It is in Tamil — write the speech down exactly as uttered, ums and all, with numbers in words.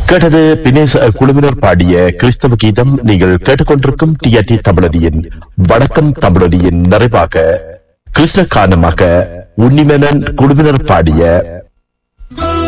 கேட்டது பினேஸ் குழுவினர் பாடிய கிறிஸ்தவ கீதம். நீங்கள் கேட்டுக்கொண்டிருக்கும் டிஆர்டி தமிழொலியின் வணக்கம் தமிழொலியின் நிறைவாக கிருஷ்ண காரணமாக உன்னிமேனன் குழுவினர் பாடிய